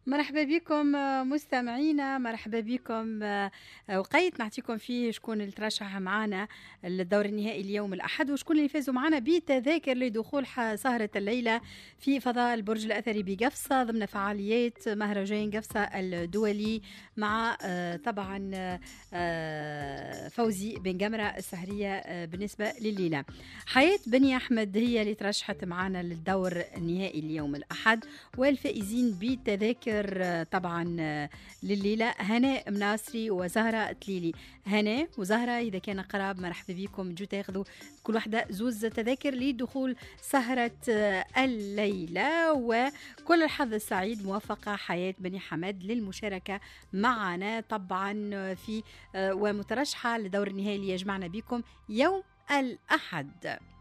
مرحبا بكم مستمعينا، مرحبا بكم. وقيت نعطيكم فيه شكون اللي ترشح معنا الدور النهائي اليوم الأحد، وشكون اللي فازوا معنا بتذاكر لدخول سهرة الليلة في فضاء البرج الأثري بقفصة ضمن فعاليات مهرجان قفصة الدولي مع طبعا فوزي بن جمرة السهرية بالنسبة لليلة. حياة بني أحمد هي اللي ترشحت معنا للدور النهائي اليوم الأحد، والفائزين بتذاكر طبعا لليلة هناء مناصري وزهرة تليلي. هناء وزهرة إذا كان قراب مرحبا بكم، جو تاخذوا كل واحدة زوز تذاكر لدخول سهرة الليلة، وكل الحظ السعيد. موفقة حياة بني حمد للمشاركة معنا طبعا في ومترشحة لدور النهائي اللي يجمعنا بكم يوم الأحد.